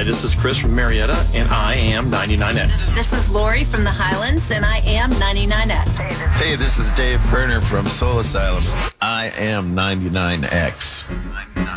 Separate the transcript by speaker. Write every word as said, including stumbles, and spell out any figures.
Speaker 1: Hi, this is Chris from Marietta, and I am ninety-nine X.
Speaker 2: This is Lori from the Highlands, and I am ninety-nine X.
Speaker 3: Hey, this is Dave Perner from Soul Asylum. I am ninety-nine X.